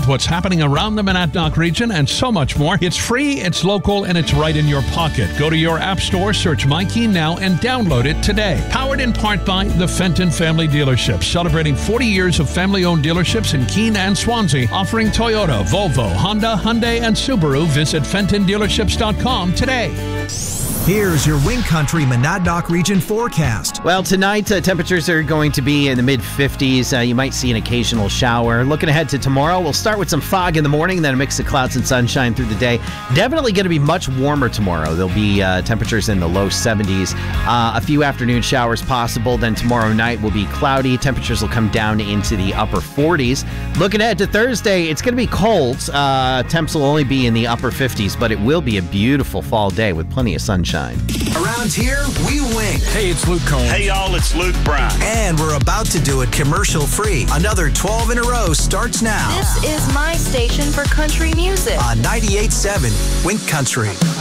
what's happening around the Monadnock region and so much more. It's free, it's local, and it's right in your pocket. Go to your app store, search MyKeene now, and download it today. Powered in part by the Fenton Family Dealerships, celebrating 40 years of family-owned dealerships in Keene and Swansea, offering Toyota, Volvo, Honda, Hyundai, and Subaru. Visit FentonDealerships.com today. Here's your Wind Country Monadnock region forecast. Well, tonight, temperatures are going to be in the mid-50s. You might see an occasional shower. Looking ahead to tomorrow, we'll start with some fog in the morning, then a mix of clouds and sunshine through the day. Definitely going to be much warmer tomorrow. There'll be temperatures in the low 70s. A few afternoon showers possible. Then tomorrow night will be cloudy. Temperatures will come down into the upper 40s. Looking ahead to Thursday, it's going to be cold. Temps will only be in the upper 50s, but it will be a beautiful fall day with plenty of sunshine. Around here, we wing. Hey, it's Luke Combs. Hey, y'all, it's Luke Bryan. And we're about to do it commercial-free. Another 12 in a row starts now. This is my station for country music. On 98.7 Wind Country.